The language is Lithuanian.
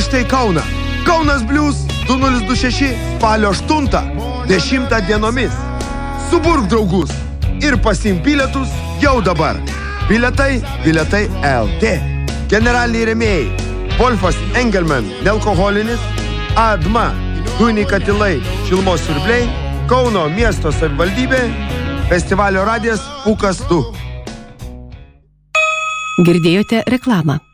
Bilietai Kauną. Kaunas Blues 2026 spalio 8-10 dienomis. Suburk draugus ir pasiimk bilietus jau dabar. Bilietai LT. Generaliniai rėmėjai: Wolfas Engelman nealkoholinis, ADMA dujiniai katilai šilumos siurbliai, Kauno miesto savivaldybė, festivalio radijas Pūkas 2. Girdėjote reklamą.